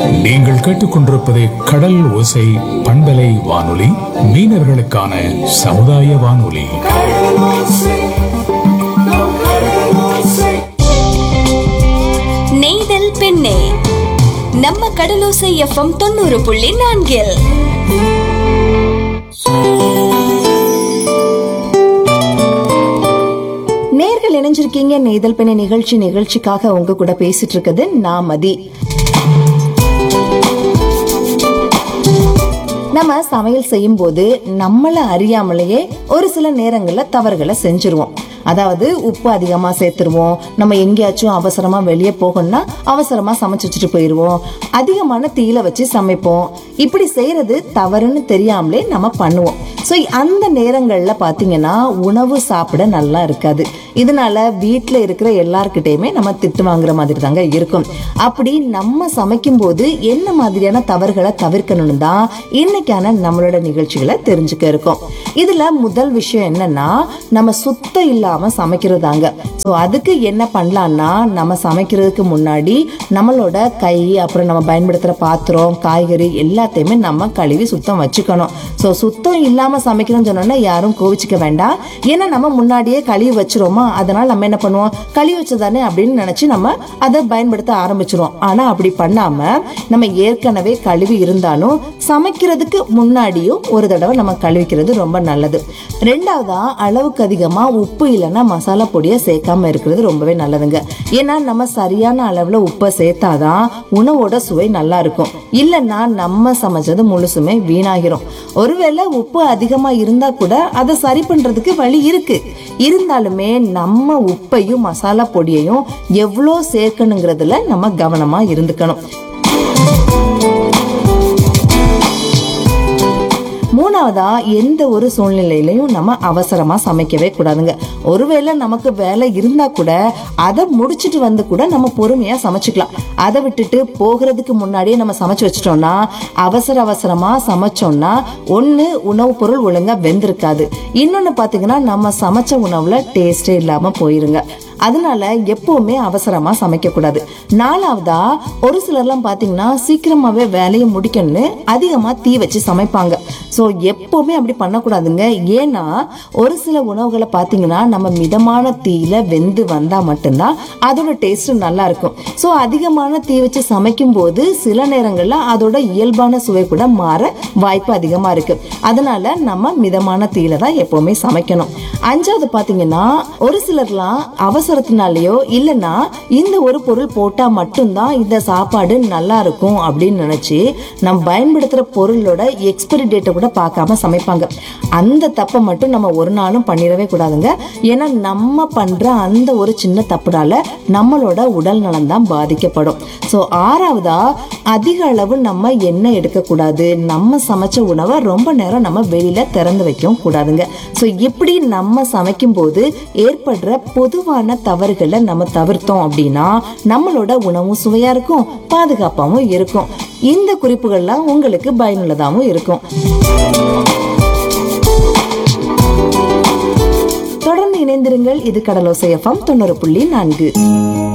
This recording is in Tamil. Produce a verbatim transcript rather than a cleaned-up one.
நீங்கள் கேட்டுக்கொண்டிருப்பது கடல் ஓசை பண்பலை வானொலி, மீனவர்களுக்கான சமுதாய வானொலி. நெய்தல் பெண்ணே, நம்ம கடலோசை எஃப்எம் தொண்ணூறு புள்ளி நான்கில் நேர்கள் இணைஞ்சிருக்கீங்க. நெய்தல் பெண்ணை நிகழ்ச்சி நிகழ்ச்சிக்காக உங்க கூட பேசிட்டு இருக்குது நான் மதி. நம்ம சமையல் செய்யும் போது நம்மள அறியாமலேயே ஒரு சில நேரங்கள்ல தவறுகளை செஞ்சிருவோம். அதாவது உப்பு அதிகமா சேர்த்துருவோம், நம்ம எங்கேயாச்சும் அவசரமா வெளியே போகணும்னா அவசரமா சமைச்சு வச்சுட்டு போயிருவோம், அதிகமான தீயில வச்சு சமைப்போம். இப்படி செய்யறது தவறுன்னு தெரியாமலே நம்ம பண்ணுவோம். ஸோ அந்த நேரங்கள்ல பாத்தீங்கன்னா உணவு சாப்பிட நல்லா இருக்காது. இதனால வீட்டுல இருக்கிற எல்லார்கிட்டயுமே நம்ம திட்டு வாங்குற மாதிரி தாங்க இருக்கும். அப்படி நம்ம சமைக்கும் போது என்ன மாதிரியான தவறுகளை தவிர்க்கணும்னு தான் இன்னைக்கான நம்மளோட நிகழ்ச்சிகளை தெரிஞ்சுக்க இருக்கோம். இதுல முதல் விஷயம் என்னன்னா, நம்ம சுத்தம் இல்லாம சமைக்கிறதாங்க. ஸோ அதுக்கு என்ன பண்ணலாம்னா, நம்ம சமைக்கிறதுக்கு முன்னாடி நம்மளோட கை, அப்புறம் நம்ம பயன்படுத்துற பாத்திரம், காய்கறி எல்லாத்தையுமே நம்ம கழுவி சுத்தம் வச்சுக்கணும். ஸோ சுத்தம் இல்லாம சமைக்கணும்னு சொன்னோம்னா யாரும் கோவிச்சுக்க வேண்டாம். ஏன்னா நம்ம முன்னாடியே கழுவி வச்சிரோமா, அதனால நம்ம என்ன பண்ணுவோம், கழுவி வச்சதானே அப்படின்னு நினைச்சு நம்ம அதை பயன்படுத்த ஆரம்பிச்சிருவோம். ஆனா அப்படி பண்ணாம நம்ம ஏற்கனவே கழுவி இருந்தாலும் சமைக்கிறதுக்கு முன்னாடியும் ஒரு தடவை நம்ம கழுவிக்கிறது ரொம்ப நல்லது. ரெண்டாவதா, அளவுக்கு அதிகமா உப்பு இல்லைன்னா மசாலா பொடியை சேர்க்காம இருக்கிறது ரொம்பவே நல்லதுங்க. ஏன்னா நம்ம சரியான அளவுல உப்பை சேர்த்தாதான் உணவோட சுவை நல்லா இருக்கும். இல்லைன்னா நம்ம சமைச்சது முழுசுமே வீணாகிரும். ஒருவேளை உப்பு அதிகமா இருந்தா கூட அதை சரி பண்றதுக்கு வழி இருக்கு. இருந்தாலுமே நம்ம உப்பையும் மசாலா பொடியையும் எவ்வளோ சேர்க்கணுங்கிறதுல நம்ம கவனமா இருந்துக்கணும். மூணாவதா, எந்த ஒரு சூழ்நிலையிலையும் நம்ம அவசரமா சமைக்கவே கூடாதுங்க. ஒருவேளை நமக்கு வேலை இருந்தா கூட அதை முடிச்சுட்டு வந்து கூட நம்ம பொறுமையா சமைச்சுக்கலாம். அதை விட்டுட்டு போகிறதுக்கு முன்னாடியே நம்ம சமைச்சு வச்சிட்டோம்னா, அவசர அவசரமா சமைச்சோம்னா ஒண்ணு உணவு பொருள் ஒழுங்கா வெந்திருக்காது, இன்னொன்னு பாத்தீங்கன்னா நம்ம சமைச்ச உணவுல டேஸ்டே இல்லாம போயிருங்க. அதனால எப்பவுமே அவசரமா சமைக்க கூடாது. நாலாவதா, ஒரு சிலர்லாம் பாத்தீங்கன்னா சீக்கிரமாவே வேலையை முடிக்கணும்னு அதிகமா தீ வச்சு சமைப்பாங்க. ஸோ எப்பவுமே அப்படி பண்ணக்கூடாதுங்க. ஏன்னா ஒரு சில உணவுகளை பாத்தீங்கன்னா நம்ம மிதமான தீயில வெந்து வந்தா மட்டும்தான் அதோட டேஸ்ட் நல்லா இருக்கும். ஸோ அதிகமான தீ வச்சு சமைக்கும் போது சில நேரங்கள்ல அதோட இயல்பான சுவை கூட மாற வாய்ப்பு அதிகமா இருக்கு. அதனால நம்ம மிதமான தீயில தான் எப்பவுமே சமைக்கணும். அஞ்சாவது பாத்தீங்கன்னா, ஒரு சிலர்லாம் அவசரத்தினாலேயோ இல்லைன்னா இந்த ஒரு பொருள் போட்டா மட்டும்தான் இந்த சாப்பாடு நல்லா இருக்கும் அப்படின்னு நினைச்சு நம்ம பயன்படுத்துற பொருளோட எக்ஸ்பைரி டேட்டை கூட பார்க்காம சமைப்பாங்க. அந்த தப்பை மட்டும் நம்ம ஒரு நாளும் பண்ணிடவே கூடாதுங்க. ஏன்னா நம்ம பண்ற அந்த ஒரு சின்ன தப்புனால நம்மளோட உடல் நலம் தான் பாதிக்கப்படும். ஸோ ஆறாவதா, அதிக அளவு நம்ம எண்ணெய் எடுக்கக்கூடாது. நம்ம சமைச்ச உணவை ரொம்ப நேரம் நம்ம வெளியில திறந்து வைக்கவும் கூடாதுங்க. ஸோ இப்படி நம்ம சமைக்கும் போது ஏற்படுற பொதுவான தவறுகளை நம்ம தவிர்த்தோம் அப்படின்னா நம்மளோட உணவும் சுவையா இருக்கும், பாதுகாப்பாகவும் இருக்கும். இந்த குறிப்புகள்லாம் உங்களுக்கு பயனுள்ளதாகவும் இருக்கும். தொடர்ந்து இணைந்திருங்கள். இது கடலோசை எஃப்எம் தொண்ணூறு புள்ளி நான்கு.